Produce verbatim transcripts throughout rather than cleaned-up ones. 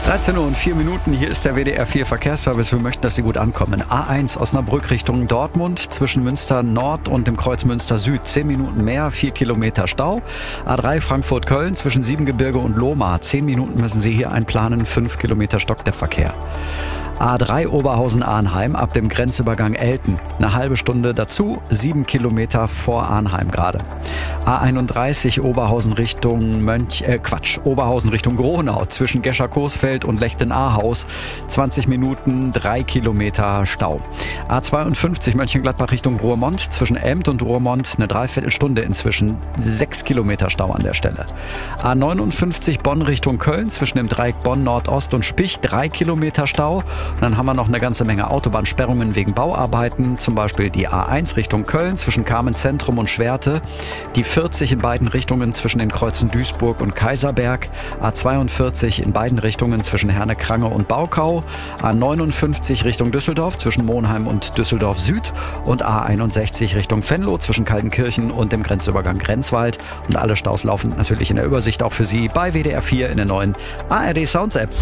dreizehn Uhr und vier Minuten, hier ist der W D R vier Verkehrsservice. Wir möchten, dass Sie gut ankommen. A eins Osnabrück Richtung Dortmund, zwischen Münster Nord und dem Kreuz Münster Süd. zehn Minuten mehr, vier Kilometer Stau. A drei Frankfurt-Köln, zwischen Siebengebirge und Lohmar. zehn Minuten müssen Sie hier einplanen, fünf Kilometer stockt der Verkehr. A drei Oberhausen-Arnheim ab dem Grenzübergang Elten. Eine halbe Stunde dazu, sieben Kilometer vor Arnheim gerade. A einunddreißig Oberhausen Richtung Mönch, äh Quatsch, Oberhausen Richtung Gronau zwischen Gescher-Coesfeld und Lechten-Ahaus. zwanzig Minuten, drei Kilometer Stau. A zweiundfünfzig Mönchengladbach Richtung Roermond zwischen Elmt und Roermond eine Dreiviertelstunde inzwischen, sechs Kilometer Stau an der Stelle. A neunundfünfzig Bonn Richtung Köln zwischen dem Dreieck Bonn Nordost und Spich, drei Kilometer Stau. Und dann haben wir noch eine ganze Menge Autobahnsperrungen wegen Bauarbeiten, zum Beispiel die A eins Richtung Köln zwischen Kamen Zentrum und Schwerte, die vierzig in beiden Richtungen zwischen den Kreuzen Duisburg und Kaiserberg, A zweiundvierzig in beiden Richtungen zwischen Herne-Krange und Baukau, A neunundfünfzig Richtung Düsseldorf zwischen Monheim und Düsseldorf Süd und A einundsechzig Richtung Venlo zwischen Kaltenkirchen und dem Grenzübergang Grenzwald. Und alle Staus laufen natürlich in der Übersicht auch für Sie bei W D R vier in der neuen A R D Sounds App.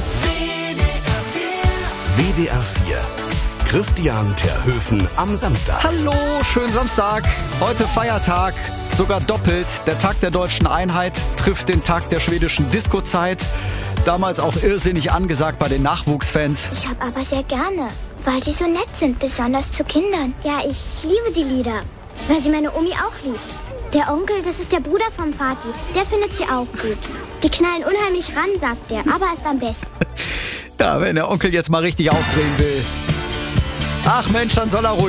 W D R vier. Christian Terhöfen am Samstag. Hallo, schönen Samstag. Heute Feiertag, sogar doppelt. Der Tag der deutschen Einheit trifft den Tag der schwedischen Disco-Zeit. Damals auch irrsinnig angesagt bei den Nachwuchsfans. Ich hab aber sehr gerne, weil die so nett sind, besonders zu Kindern. Ja, ich liebe die Lieder, weil sie meine Omi auch liebt. Der Onkel, das ist der Bruder vom Vati, der findet sie auch gut. Die knallen unheimlich ran, sagt er, aber ist am besten. Ja, wenn der Onkel jetzt mal richtig aufdrehen will. Ach Mensch, dann soll er ruhig.